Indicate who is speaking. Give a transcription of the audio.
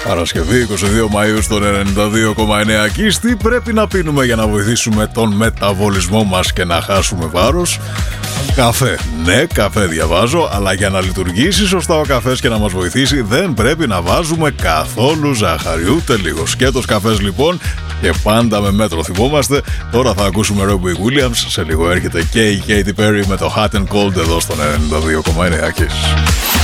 Speaker 1: Παρασκευή 22 Μαΐου στο 92,9 Κις. Τι πρέπει να πίνουμε για να βοηθήσουμε τον μεταβολισμό μας και να χάσουμε βάρος? Καφέ. Ναι, καφέ διαβάζω, αλλά για να λειτουργήσει σωστά ο καφές και να μας βοηθήσει δεν πρέπει να βάζουμε καθόλου ζάχαρη, ούτε λίγο. Σκέτος καφές λοιπόν, και πάντα με μέτρο θυμόμαστε. Τώρα θα ακούσουμε Robbie Williams, σε λίγο έρχεται και η Katy Perry με το Hot and Cold εδώ στο 92,9 Κις.